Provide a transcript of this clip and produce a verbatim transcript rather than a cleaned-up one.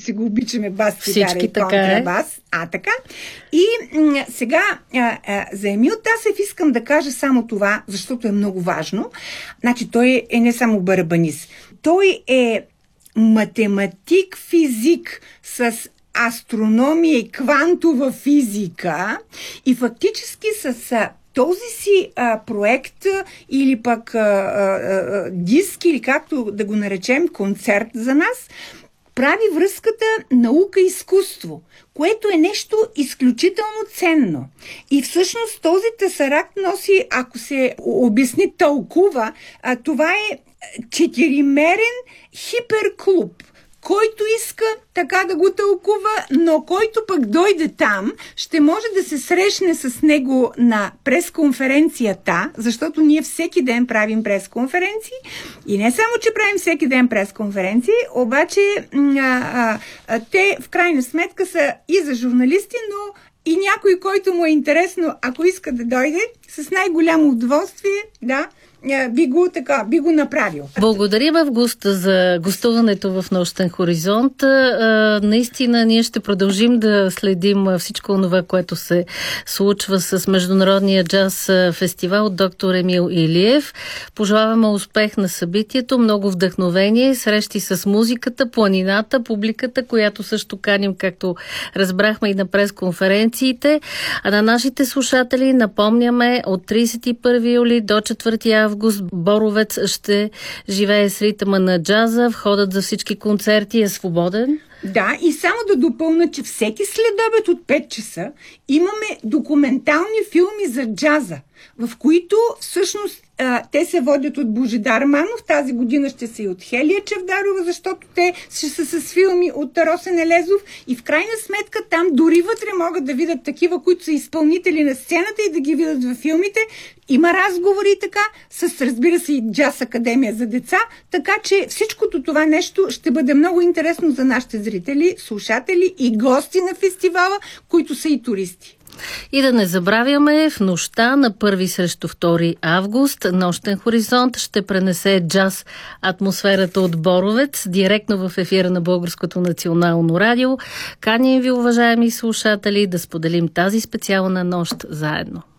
си го обичаме бас, китара и контрабас. А, така. И м- сега а, а, за Емил Тасев искам да кажа само това, защото е много важно. Значи той е не само барабанист. Той е математик, физик с астрономия и квантова физика и фактически с а, този си а, проект или пък а, а, диск, или както да го наречем, концерт за нас, прави връзката наука-изкуство, което е нещо изключително ценно. И всъщност този тесаракт носи, ако се обясни тълкува, а, това е четиримерен хиперклуб, който иска така да го тълкува, но който пък дойде там, ще може да се срещне с него на пресконференцията, защото ние всеки ден правим пресконференции. И не само, че правим всеки ден пресконференции, обаче а, а, а, те в крайна сметка са и за журналисти, но и някой, който му е интересно, ако иска да дойде, с най-голямо удоволствие, да, би го, така, би го направил. Благодарим, Августа, за гостуването в Нощен хоризонт. Наистина ние ще продължим да следим всичко това, което се случва с Международния джаз фестивал доктор Емил Илиев. Пожелаваме успех на събитието, много вдъхновение, срещи с музиката, планината, публиката, която също каним, както разбрахме и на пресконференциите. А на нашите слушатели напомняме, от тридесет и първи юли до четвърти август Боровец ще живее с ритъма на джаза. Входът за всички концерти е свободен. Да, и само да допълна, че всеки следобед от пет часа имаме документални филми за джаза, в които всъщност а, те се водят от Божидар Манов. Тази година ще са и от Хелия Чавдарова, защото те ще са с филми от Росен Елезов и в крайна сметка там дори вътре могат да видят такива, които са изпълнители на сцената и да ги видят във филмите. Има разговори и така, с, разбира се, и Джаз Академия за деца, така че всичкото това нещо ще бъде много интересно за нашите зрители, слушатели и гости на фестивала, които са и туристи. И да не забравяме, в нощта на първи срещу втори август Нощен хоризонт ще пренесе джаз атмосферата от Боровец директно в ефира на Българското национално радио. Каним ви, уважаеми слушатели, да споделим тази специална нощ заедно.